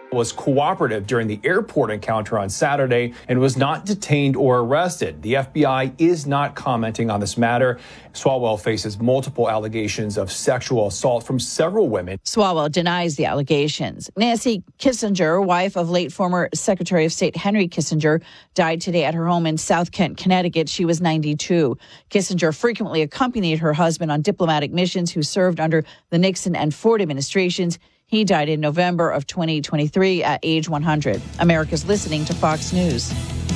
was cooperative during the airport encounter on Saturday and was not detained or arrested. The FBI is not commenting on this matter. Swalwell faces multiple allegations of sexual assault from several women. Swalwell denies the allegations. Nancy Kissinger, wife of late former Secretary of State Henry Kissinger, died today at her home in South Kent, Connecticut. She was 92. Kissinger frequently accompanied her husband on diplomatic missions who served under the Nixon and Ford administrations. He died in November of 2023 at age 100. America's listening to Fox News.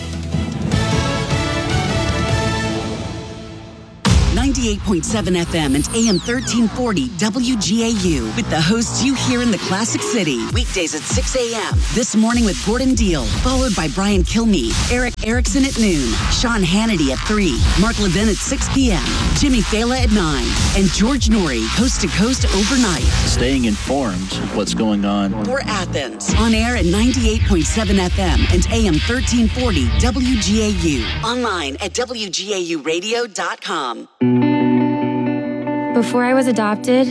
98.7 FM and AM 1340 WGAU with the hosts you hear in the Classic City. Weekdays at 6 a.m. This morning with Gordon Deal, followed by Brian Kilmeade, Eric Erickson at noon, Sean Hannity at 3, Mark Levin at 6 p.m., Jimmy Fela at 9, and George Norrie, coast to coast overnight. Staying informed of what's going on. For Athens, on air at 98.7 FM and AM 1340 WGAU. Online at WGAUradio.com. Before I was adopted,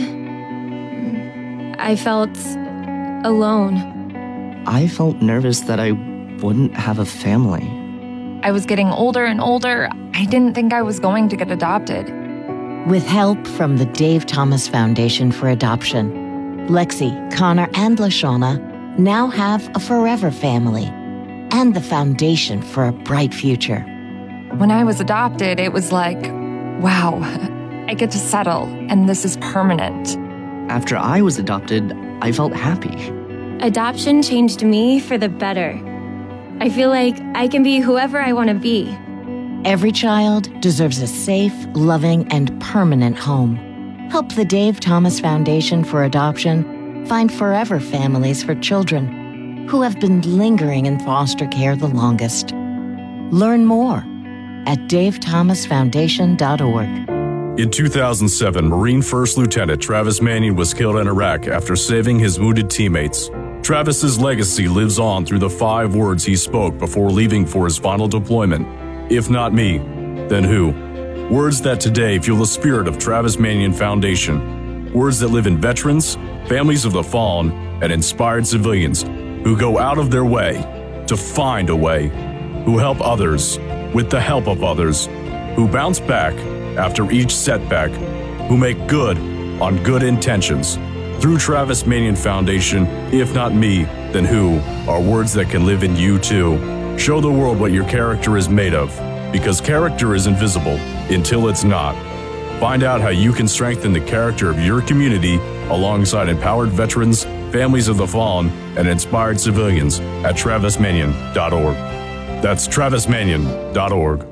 I felt alone. I felt nervous that I wouldn't have a family. I was getting older and older. I didn't think I was going to get adopted. With help from the Dave Thomas Foundation for Adoption, Lexi, Connor, and LaShawna now have a forever family and the foundation for a bright future. When I was adopted, it was like, wow, I get to settle, and this is permanent. After I was adopted, I felt happy. Adoption changed me for the better. I feel like I can be whoever I want to be. Every child deserves a safe, loving, and permanent home. Help the Dave Thomas Foundation for Adoption find forever families for children who have been lingering in foster care the longest. Learn more at davethomasfoundation.org. In 2007, Marine First Lieutenant Travis Manion was killed in Iraq after saving his wounded teammates. Travis's legacy lives on through the 5 words he spoke before leaving for his final deployment. If not me, then who? Words that today fuel the spirit of Travis Manion Foundation. Words that live in veterans, families of the fallen, and inspired civilians who go out of their way to find a way, who help others with the help of others, who bounce back after each setback, who make good on good intentions. Through Travis Manion Foundation, if not me, then who, are words that can live in you too. Show the world what your character is made of, because character is invisible until it's not. Find out how you can strengthen the character of your community alongside empowered veterans, families of the fallen, and inspired civilians at travismanion.org. That's travismanion.org.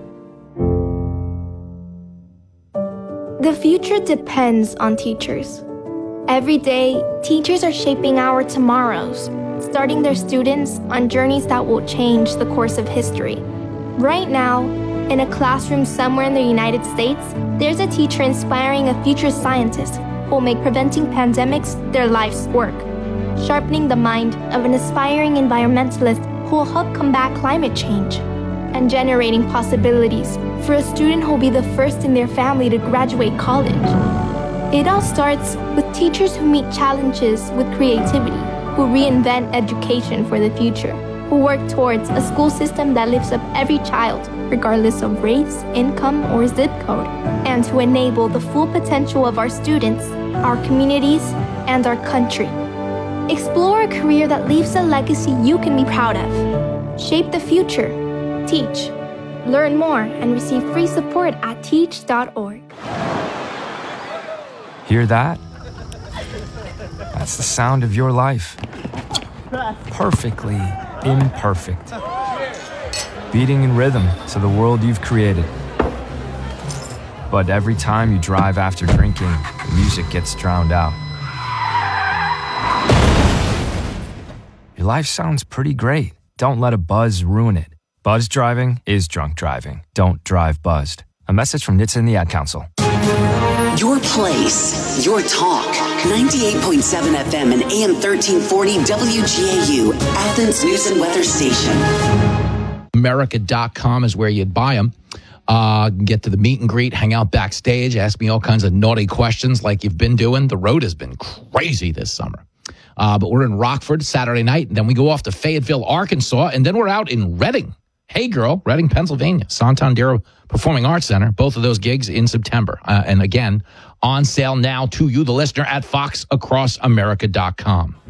The future depends on teachers. Every day, teachers are shaping our tomorrows, starting their students on journeys that will change the course of history. Right now, in a classroom somewhere in the United States, there's a teacher inspiring a future scientist who will make preventing pandemics their life's work, sharpening the mind of an aspiring environmentalist who will help combat climate change, and generating possibilities for a student who will be the first in their family to graduate college. It all starts with teachers who meet challenges with creativity, who reinvent education for the future, who work towards a school system that lifts up every child, regardless of race, income, or zip code, and to enable the full potential of our students, our communities, and our country. Explore a career that leaves a legacy you can be proud of. Shape the future. Teach. Learn more and receive free support at teach.org. Hear that? That's the sound of your life. Perfectly imperfect. Beating in rhythm to the world you've created. But every time you drive after drinking, the music gets drowned out. Your life sounds pretty great. Don't let a buzz ruin it. Buzz driving is drunk driving. Don't drive buzzed. A message from NHTSA and the Ad Council. Your place, your talk. 98.7 FM and AM 1340 WGAU, Athens News and Weather Station. America.com is where you'd buy them. Get to the meet and greet, hang out backstage, ask me all kinds of naughty questions like you've been doing. The road has been crazy this summer. But we're in Rockford Saturday night, and then we go off to Fayetteville, Arkansas, and then we're out in Reading. Hey, girl, Reading, Pennsylvania, Santander Performing Arts Center. Both of those gigs in September. And again, on sale now to you, the listener, at foxacrossamerica.com.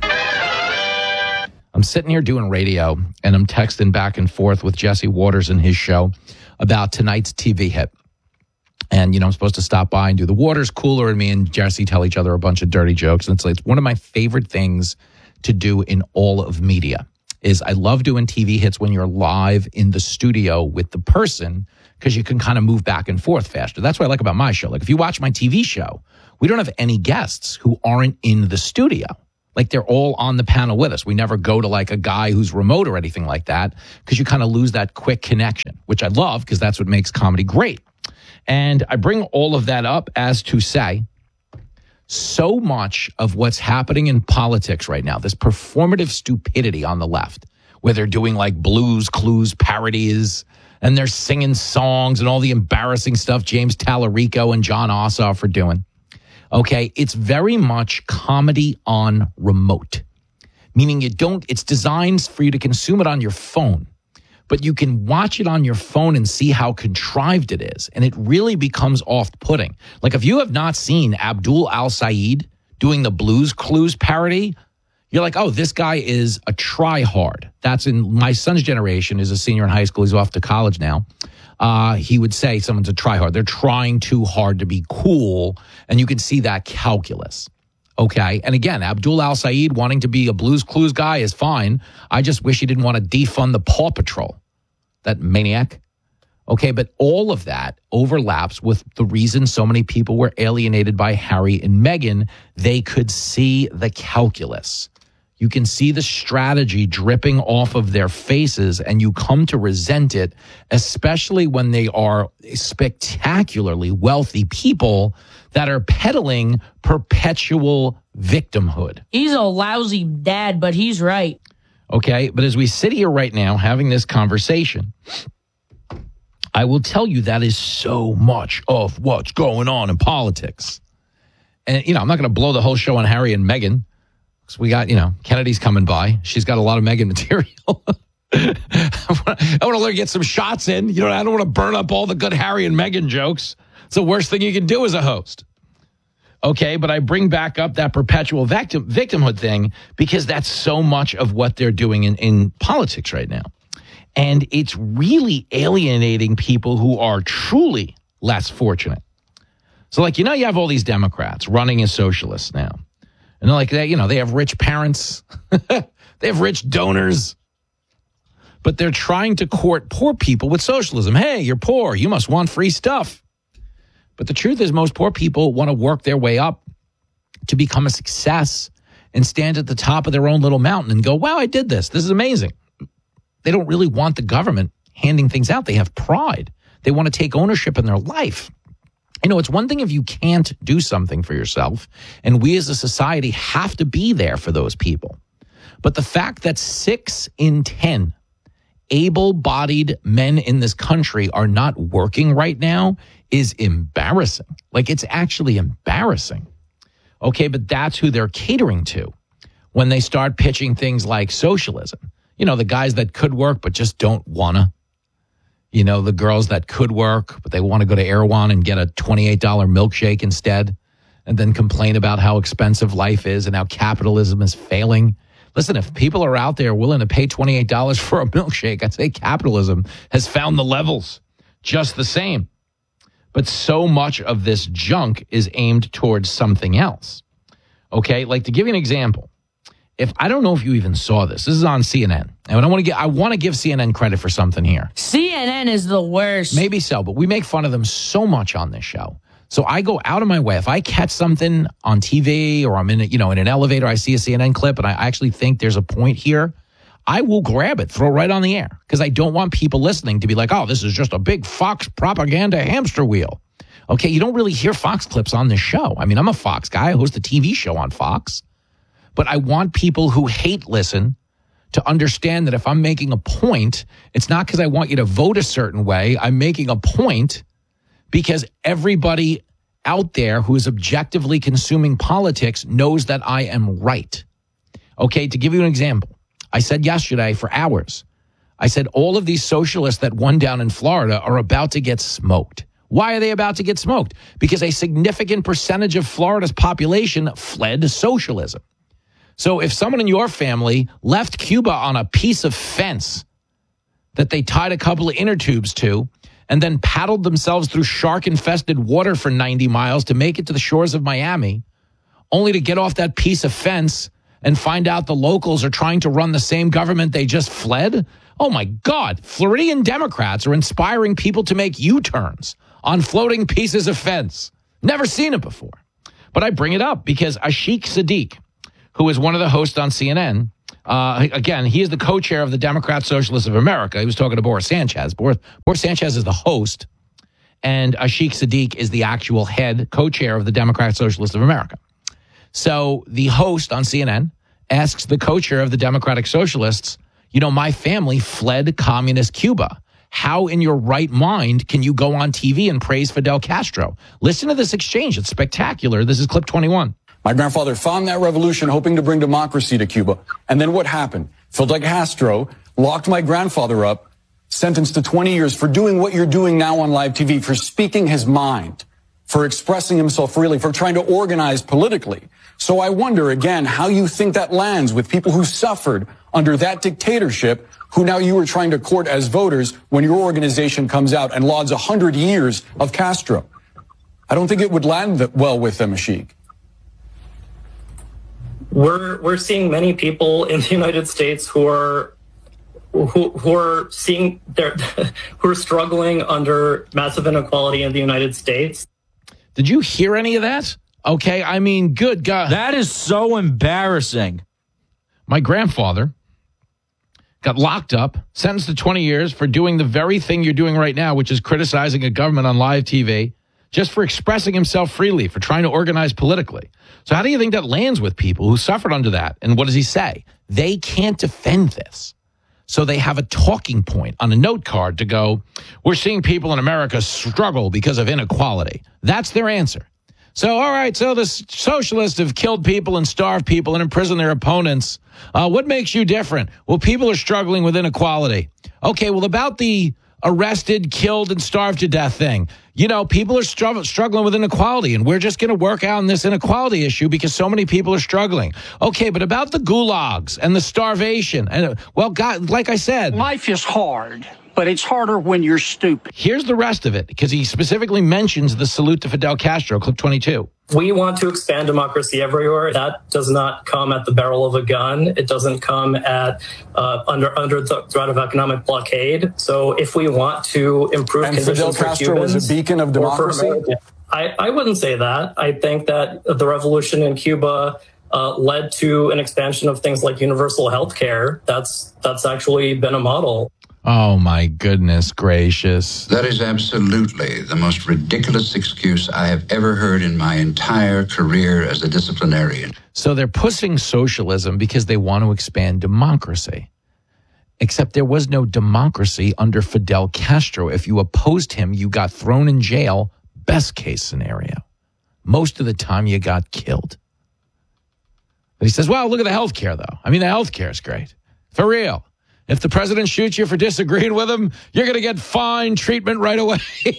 I'm sitting here doing radio, and I'm texting back and forth with Jesse Waters and his show about tonight's TV hit. And, I'm supposed to stop by and do the Waters Cooler, and me and Jesse tell each other a bunch of dirty jokes. And it's one of my favorite things to do in all of media. Is I love doing TV hits when you're live in the studio with the person, because you can kind of move back and forth faster. That's what I like about my show. Like if you watch my TV show, we don't have any guests who aren't in the studio. Like they're all on the panel with us. We never go to like a guy who's remote or anything like that, because you kind of lose that quick connection, which I love because that's what makes comedy great. And I bring all of that up as to say, so much of what's happening in politics right now, this performative stupidity on the left, where they're doing like Blues Clues parodies and they're singing songs and all the embarrassing stuff James Tallarico and John Ossoff are doing. Okay, it's very much comedy on remote, meaning it's designed for you to consume it on your phone, but you can watch it on your phone and see how contrived it is. And it really becomes off-putting. Like if you have not seen Abdul Al-Sayed doing the Blues Clues parody, you're like, oh, this guy is a try-hard. That's in my son's generation, is a senior in high school. He's off to college now. He would say someone's a try-hard. They're trying too hard to be cool. And you can see that calculus. Okay. And again, Abdul Al-Sayed wanting to be a Blues Clues guy is fine. I just wish he didn't want to defund the Paw Patrol. That maniac. Okay, but all of that overlaps with the reason so many people were alienated by Harry and Meghan. They could see the calculus. You can see the strategy dripping off of their faces, and you come to resent it, especially when they are spectacularly wealthy people that are peddling perpetual victimhood. He's a lousy dad, but he's right. Okay, but as we sit here right now having this conversation, I will tell you that is so much of what's going on in politics. And, I'm not going to blow the whole show on Harry and Meghan, because we got, Kennedy's coming by. She's got a lot of Meghan material. I want to let her get some shots in. I don't want to burn up all the good Harry and Meghan jokes. It's the worst thing you can do as a host. Okay, but I bring back up that perpetual victimhood thing because that's so much of what they're doing in politics right now. And it's really alienating people who are truly less fortunate. So you have all these Democrats running as socialists now. And they're like, they have rich parents. They have rich donors. But they're trying to court poor people with socialism. Hey, you're poor. You must want free stuff. But the truth is most poor people want to work their way up to become a success and stand at the top of their own little mountain and go, wow, I did this. This is amazing. They don't really want the government handing things out. They have pride. They want to take ownership in their life. It's one thing if you can't do something for yourself, and we as a society have to be there for those people. But the fact that 6 in 10 able-bodied men in this country are not working right now is embarrassing. It's actually embarrassing. Okay, but that's who they're catering to when they start pitching things like socialism. The guys that could work but just don't want to. The girls that could work, but they want to go to Erewhon and get a $28 milkshake instead, and then complain about how expensive life is and how capitalism is failing. Listen, if people are out there willing to pay $28 for a milkshake, I'd say capitalism has found the levels just the same. But so much of this junk is aimed towards something else. Okay, to give you an example, I don't know if you even saw this. This is on CNN. And I want to give CNN credit for something here. CNN is the worst. Maybe so, but we make fun of them so much on this show. So I go out of my way. If I catch something on TV or I'm in an elevator, I see a CNN clip and I actually think there's a point here, I will grab it, throw it right on the air, because I don't want people listening to be like, oh, this is just a big Fox propaganda hamster wheel. Okay, you don't really hear Fox clips on this show. I mean, I'm a Fox guy. I host a TV show on Fox. But I want people who hate listen to understand that if I'm making a point, it's not because I want you to vote a certain way. I'm making a point because everybody out there who is objectively consuming politics knows that I am right. Okay, to give you an example, I said yesterday for hours, I said all of these socialists that won down in Florida are about to get smoked. Why are they about to get smoked? Because a significant percentage of Florida's population fled socialism. So if someone in your family left Cuba on a piece of fence that they tied a couple of inner tubes to and then paddled themselves through shark-infested water for 90 miles to make it to the shores of Miami, only to get off that piece of fence and find out the locals are trying to run the same government they just fled? Oh, my God. Floridian Democrats are inspiring people to make U-turns on floating pieces of fence. Never seen it before. But I bring it up because Ashik Sadiq, who is one of the hosts on CNN, again, he is the co-chair of the Democrat Socialists of America. He was talking to Boris Sanchez. Boris Sanchez is the host, and Ashik Sadiq is the actual head co-chair of the Democrat Socialists of America. So the host on CNN asks the co-chair of the Democratic Socialists, you know, my family fled communist Cuba. How in your right mind can you go on TV and praise Fidel Castro? Listen to this exchange. It's spectacular. This is clip 21. My grandfather found that revolution hoping to bring democracy to Cuba. And then what happened? Fidel Castro locked my grandfather up, sentenced to 20 years for doing what you're doing now on live TV, for speaking his mind, for expressing himself freely, for trying to organize politically. So I wonder, again, how you think that lands with people who suffered under that dictatorship, who now you are trying to court as voters when your organization comes out and lauds 100 years of Castro. I don't think it would land well with them, Ashik. We're seeing many people in the United States who are seeing who are struggling under massive inequality in the United States. Did you hear any of that? Okay, I mean, good God. That is so embarrassing. My grandfather got locked up, sentenced to 20 years for doing the very thing you're doing right now, which is criticizing a government on live TV, just for expressing himself freely, for trying to organize politically. So how do you think that lands with people who suffered under that? And what does he say? They can't defend this. So they have a talking point on a note card to go, we're seeing people in America struggle because of inequality. That's their answer. So, all right, so the socialists have killed people and starved people and imprisoned their opponents. What makes you different? Well, people are struggling with inequality. Okay, well, about the arrested, killed, and starved to death thing. You know, people are struggling with inequality, and we're just going to work out on this inequality issue because so many people are struggling. Okay, but about the gulags and the starvation, and well, God, like I said, life is hard, but it's harder when you're stupid. Here's the rest of it, because he specifically mentions the salute to Fidel Castro, clip 22. We want to expand democracy everywhere. That does not come at the barrel of a gun. It doesn't come at under the threat of economic blockade. So if we want to improve and conditions Fidel for Castro Cubans, was a beacon of democracy? I wouldn't say that. I think that the revolution in Cuba led to an expansion of things like universal health care. That's actually been a model. Oh, my goodness gracious. That is absolutely the most ridiculous excuse I have ever heard in my entire career as a disciplinarian. So they're pushing socialism because they want to expand democracy. Except there was no democracy under Fidel Castro. If you opposed him, you got thrown in jail, best case scenario. Most of the time, you got killed. But he says, well, look at the health care, though. I mean, the health care is great. For real. If the president shoots you for disagreeing with him, you're going to get fine treatment right away.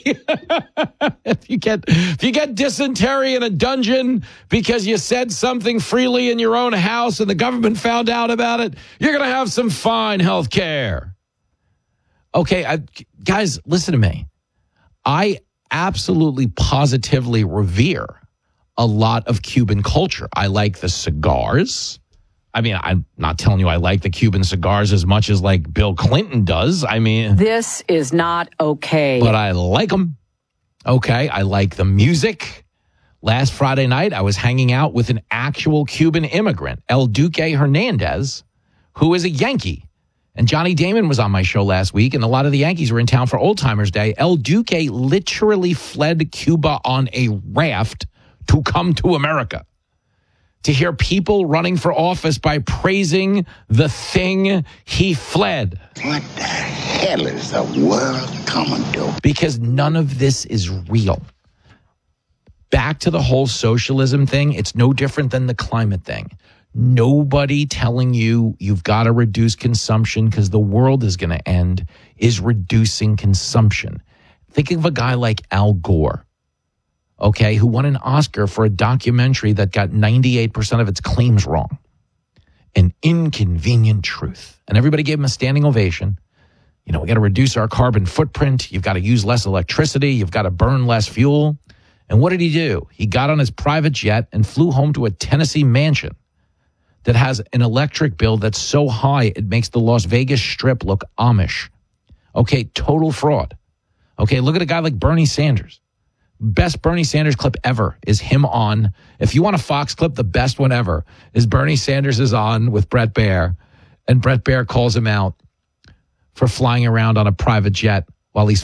If you get dysentery in a dungeon because you said something freely in your own house and the government found out about it, you're going to have some fine health care. Okay, guys, listen to me. I absolutely positively revere a lot of Cuban culture. I like the cigars. I mean, I'm not telling you I like the Cuban cigars as much as like Bill Clinton does. I mean, this is not okay. But I like them. Okay, I like the music. Last Friday night, I was hanging out with an actual Cuban immigrant, El Duque Hernandez, who is a Yankee. And Johnny Damon was on my show last week, and a lot of the Yankees were in town for Old Timers Day. El Duque literally fled Cuba on a raft to come to America. To hear people running for office by praising the thing he fled. What the hell is the world coming to? Because none of this is real. Back to the whole socialism thing, it's no different than the climate thing. Nobody telling you you've got to reduce consumption because the world is going to end is reducing consumption. Think of a guy like Al Gore, okay, who won an Oscar for a documentary that got 98% of its claims wrong. An Inconvenient Truth. And everybody gave him a standing ovation. We got to reduce our carbon footprint. You've got to use less electricity. You've got to burn less fuel. And what did he do? He got on his private jet and flew home to a Tennessee mansion that has an electric bill that's so high it makes the Las Vegas Strip look Amish. Okay, total fraud. Okay, look at a guy like Bernie Sanders. Best Bernie Sanders clip ever is him on. If you want a Fox clip, the best one ever is Bernie Sanders is on with Bret Baier, and Bret Baier calls him out for flying around on a private jet while he's